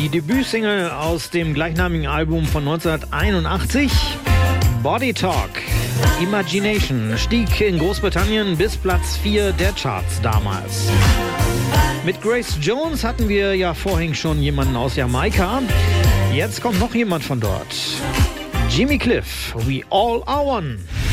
Die Debütsingle aus dem gleichnamigen Album von 1981, Body Talk. Imagination stieg in Großbritannien bis Platz 4 der Charts damals. Mit Grace Jones hatten wir ja vorhin schon jemanden aus Jamaika. Jetzt kommt noch jemand von dort. Jimmy Cliff, We All Are One.